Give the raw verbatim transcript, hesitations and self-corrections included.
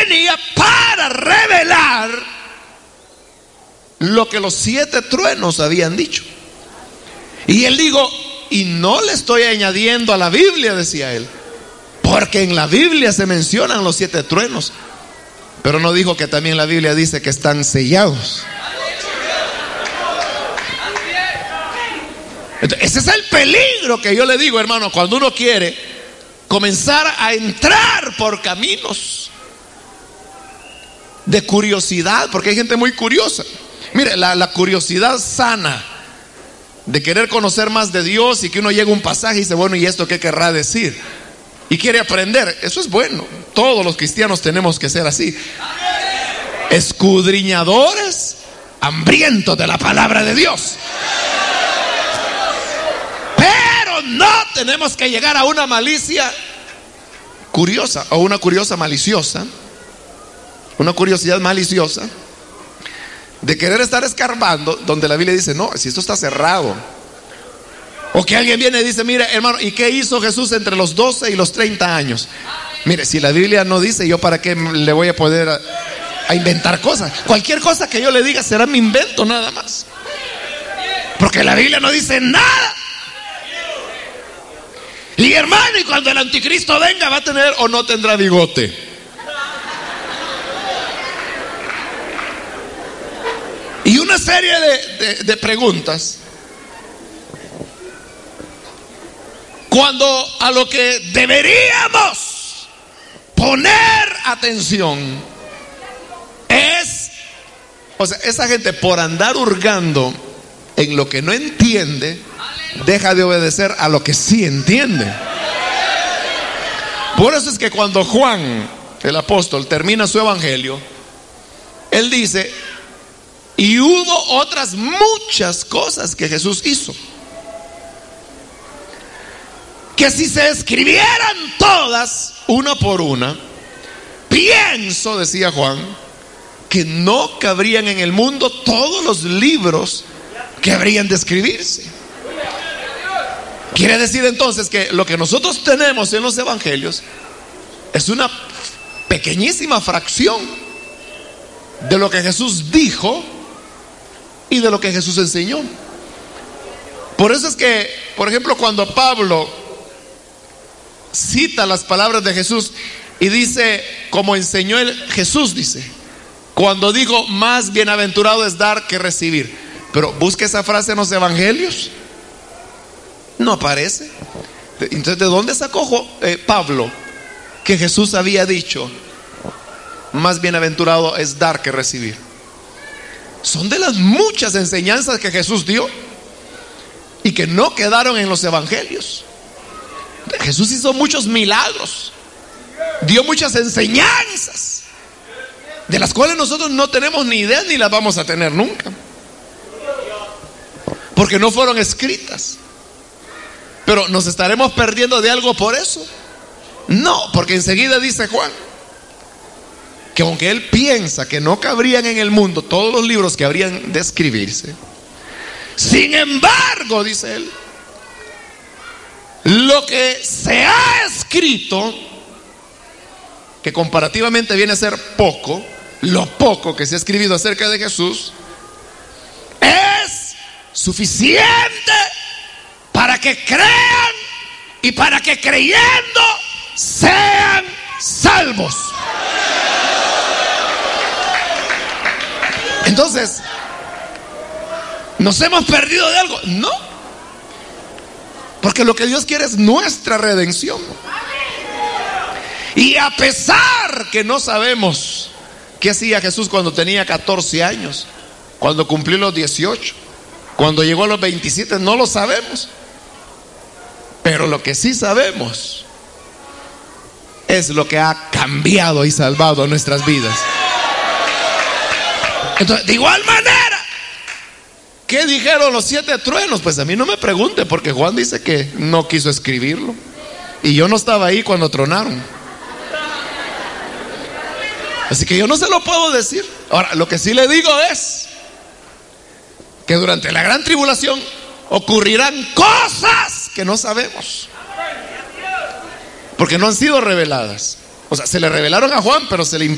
venía para revelar lo que los siete truenos habían dicho. Y él dijo, y no le estoy añadiendo a la Biblia, decía él, porque en la Biblia se mencionan los siete truenos, pero no dijo que también la Biblia dice que están sellados. Entonces, ese es el peligro que yo le digo, hermano, cuando uno quiere comenzar a entrar por caminos de curiosidad, porque hay gente muy curiosa. Mire, la, la curiosidad sana de querer conocer más de Dios, y que uno llega a un pasaje y dice, bueno, ¿y esto qué querrá decir? Y quiere aprender, eso es bueno. Todos los cristianos tenemos que ser así, escudriñadores, hambrientos de la palabra de Dios. Pero no tenemos que llegar a una malicia curiosa, o una curiosa maliciosa, una curiosidad maliciosa de querer estar escarbando donde la Biblia dice, no, si esto está cerrado. O que alguien viene y dice, mire, hermano, ¿y qué hizo Jesús entre los doce y los treinta años? Mire, si la Biblia no dice, yo para qué le voy a poder a, a inventar cosas. Cualquier cosa que yo le diga será mi invento nada más, porque la Biblia no dice nada. Y hermano, y cuando el anticristo venga, ¿va a tener o no tendrá bigote? Y una serie de, de, de preguntas, cuando a lo que deberíamos poner atención es, o sea, esa gente por andar hurgando en lo que no entiende, deja de obedecer a lo que sí entiende. Por eso es que cuando Juan, el apóstol, termina su evangelio, él dice, y hubo otras muchas cosas que Jesús hizo, que si se escribieran todas, una por una, pienso, decía Juan, que no cabrían en el mundo todos los libros que habrían de escribirse. Quiere decir entonces que lo que nosotros tenemos en los evangelios es una pequeñísima fracción de lo que Jesús dijo y de lo que Jesús enseñó. Por eso es que, por ejemplo, cuando Pablo cita las palabras de Jesús y dice, como enseñó el, Jesús dice, cuando dijo, más bienaventurado es dar que recibir. Pero busque esa frase en los evangelios, no aparece. Entonces, ¿de dónde sacó eh, Pablo que Jesús había dicho, más bienaventurado es dar que recibir? Son de las muchas enseñanzas que Jesús dio y que no quedaron en los evangelios. Jesús hizo muchos milagros, dio muchas enseñanzas, de las cuales nosotros no tenemos ni idea ni las vamos a tener nunca, porque no fueron escritas. Pero ¿nos estaremos perdiendo de algo por eso? No, porque enseguida dice Juan que aunque él piensa que no cabrían en el mundo todos los libros que habrían de escribirse, sin embargo, dice él, lo que se ha escrito, que comparativamente viene a ser poco, lo poco que se ha escrito acerca de Jesús, es suficiente para que crean y para que creyendo sean salvos. Entonces, ¿nos hemos perdido de algo? No, porque lo que Dios quiere es nuestra redención. Y a pesar que no sabemos qué hacía Jesús cuando tenía catorce años, cuando cumplió los dieciocho, cuando llegó a los veintisiete, no lo sabemos. Pero lo que sí sabemos es lo que ha cambiado y salvado nuestras vidas. Entonces, de igual manera, ¿qué dijeron los siete truenos? Pues a mí no me pregunte, porque Juan dice que no quiso escribirlo y yo no estaba ahí cuando tronaron. Así que yo no se lo puedo decir. Ahora, lo que sí le digo es que durante la gran tribulación ocurrirán cosas que no sabemos, porque no han sido reveladas. O sea, se le revelaron a Juan, pero se le